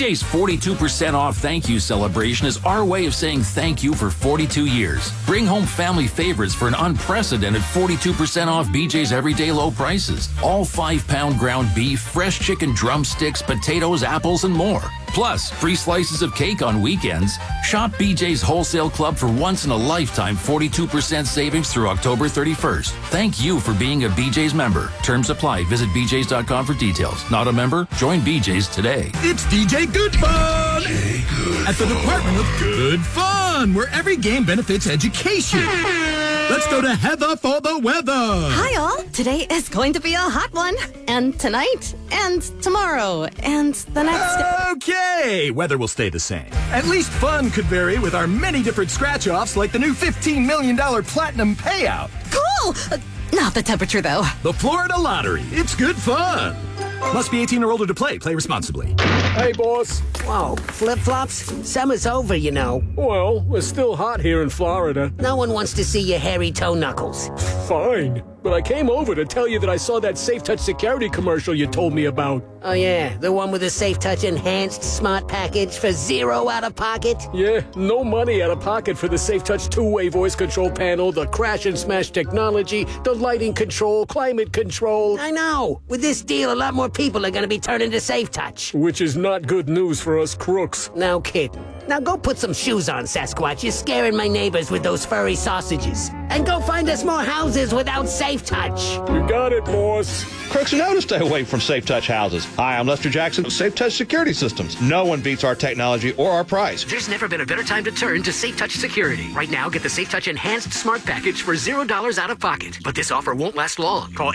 BJ's 42% off thank you celebration is our way of saying thank you for 42 years. Bring home family favorites for an unprecedented 42% off BJ's everyday low prices. All 5-pound ground beef, fresh chicken drumsticks, potatoes, apples, and more. Plus, free slices of cake on weekends. Shop BJ's Wholesale Club for once-in-a-lifetime 42% savings through October 31st. Thank you for being a BJ's member. Terms apply. Visit bjs.com for details. Not a member? Join BJ's today. It's DJ Good Fun! At the Department of Good Fun, where every game benefits education. Let's go to Heather for the weather. Hi, all. Today is going to be a hot one. And tonight, and tomorrow, and the next day. Okay, weather will stay the same. At least fun could vary with our many different scratch-offs like the new $15 million Platinum Payout. Cool! Not the temperature, though. The Florida Lottery. It's good fun. Must be 18 or older to play. Play responsibly. Hey, boss. Whoa, flip-flops? Summer's over, you know. Well, it's still hot here in Florida. No one wants to see your hairy toe knuckles. Fine. But I came over to tell you that I saw that Safe Touch security commercial you told me about. Oh, yeah, the one with the Safe Touch enhanced smart package for $0 out of pocket? Yeah, no money out of pocket for the Safe Touch two-way voice control panel, the crash and smash technology, the lighting control, climate control. I know. With this deal, a lot more people are going to be turning to Safe Touch. Which is not good news for us crooks. No kidding. Now go put some shoes on, Sasquatch. You're scaring my neighbors with those furry sausages. And go find us more houses without Safe Touch. You got it, boss. Crooks know to stay away from Safe Touch houses. Hi, I'm Lester Jackson of Safe Touch Security Systems. No one beats our technology or our price. There's never been a better time to turn to Safe Touch Security. Right now, get the Safe Touch Enhanced Smart Package for $0 out of pocket. But this offer won't last long. Call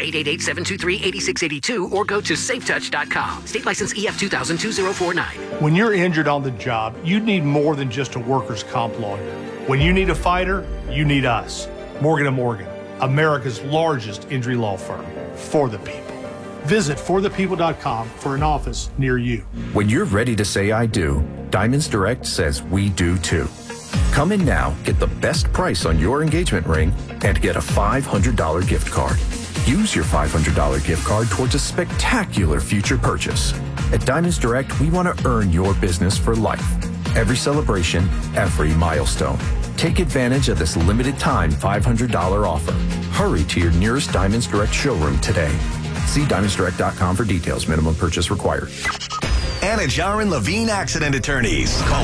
888-723-8682 or go to safetouch.com. State license EF 2000-2049. When you're injured on the job, you need more than just a workers' comp lawyer. When you need a fighter, you need us. Morgan & Morgan, America's largest injury law firm. For the people. Visit forthepeople.com for an office near you. When you're ready to say I do, Diamonds Direct says we do too. Come in now, get the best price on your engagement ring, and get a $500 gift card. Use your $500 gift card towards a spectacular future purchase. At Diamonds Direct, we want to earn your business for life. Every celebration, every milestone. Take advantage of this limited time $500 offer. Hurry to your nearest Diamonds Direct showroom today. See diamondsdirect.com for details. Minimum purchase required. Anna Jarin Levine Accident Attorneys. Call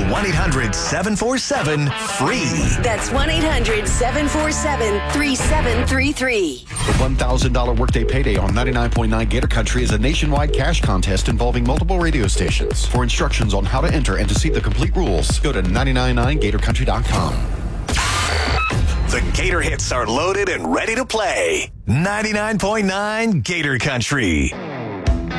1-800-747-FREE. That's 1-800-747-3733. The $1,000 workday payday on 99.9 Gator Country is a nationwide cash contest involving multiple radio stations. For instructions on how to enter and to see the complete rules, go to 999gatorcountry.com. The Gator hits are loaded and ready to play. 99.9 Gator Country.